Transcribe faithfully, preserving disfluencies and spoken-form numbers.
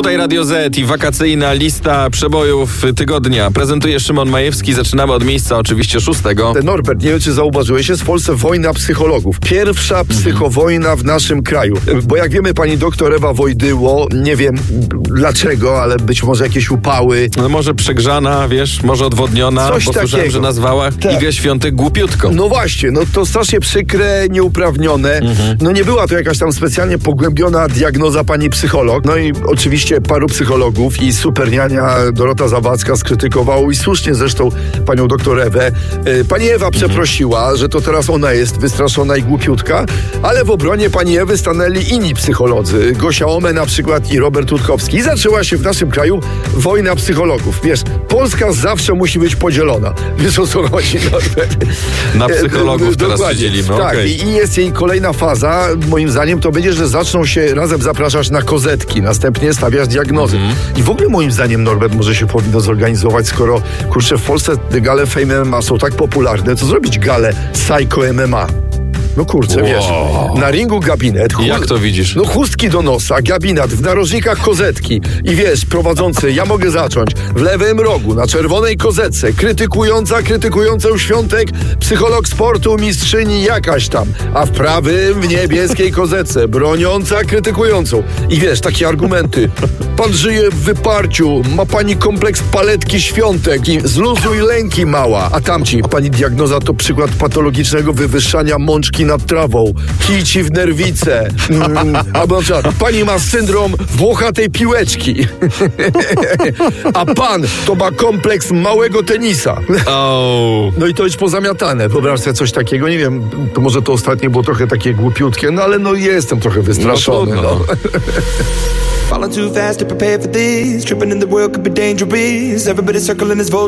Tutaj Radio Z i wakacyjna lista przebojów tygodnia. Prezentuje Szymon Majewski. Zaczynamy od miejsca oczywiście szóstego. Norbert, nie wiem, czy zauważyłeś, jest w Polsce wojna psychologów. Pierwsza psychowojna w naszym kraju. Bo jak wiemy, pani doktor Ewa Wojdyło, nie wiem dlaczego, ale być może jakieś upały. No może przegrzana, wiesz, może odwodniona. Coś bo słyszałem, takiego. że nazwała Tak. Igę Świątek głupiutką. No właśnie, no to strasznie przykre, nieuprawnione. Mhm. No nie była to jakaś tam specjalnie pogłębiona diagnoza pani psycholog. No i oczywiście paru psychologów i superniania Dorota Zawadzka skrytykowało i słusznie zresztą panią doktor Ewę. Pani Ewa przeprosiła, że to teraz ona jest wystraszona i głupiutka, ale w obronie pani Ewy stanęli inni psycholodzy. Gosia Ome na przykład i Robert Rutkowski. I zaczęła się w naszym kraju wojna psychologów. Wiesz, Polska zawsze musi być podzielona. Wiesz, o co chodzi? Na psychologów teraz się Dokładnie. dzielimy. Tak, Okay. i jest jej kolejna faza, moim zdaniem, to będzie, że zaczną się razem zapraszać na kozetki, następnie stawiać diagnozy. Mhm. I w ogóle moim zdaniem, Norbert, może się powinno zorganizować, skoro, kurczę, w Polsce te gale Fame M M A są tak popularne, to zrobić galę Psycho M M A. No kurczę, Wow. wiesz, na ringu gabinet. Chust- Jak to widzisz? No chustki do nosa, gabinet, w narożnikach kozetki. I wiesz, prowadzący, ja mogę zacząć, w lewym rogu, na czerwonej kozetce, krytykująca, krytykującą Świątek, psycholog sportu, mistrzyni jakaś tam. A w prawym, w niebieskiej kozetce, broniąca, krytykującą. I wiesz, takie argumenty. Pan żyje w wyparciu, ma pani kompleks paletki Świątek i zluzuj lęki mała. A tamci, pani diagnoza to przykład patologicznego wywyższania mączki nad trawą, kici w nerwice, mm, albo na przykład pani ma syndrom włochatej piłeczki, a pan to ma kompleks małego tenisa. Oh. No i to już pozamiatane. Wyobraź sobie coś takiego, nie wiem, to może to ostatnie było trochę takie głupiutkie, no ale no jestem trochę wystraszony. No, No, no. Falling too fast to prepare for this. Tripping in the world could be dangerous. Everybody circling this voltage.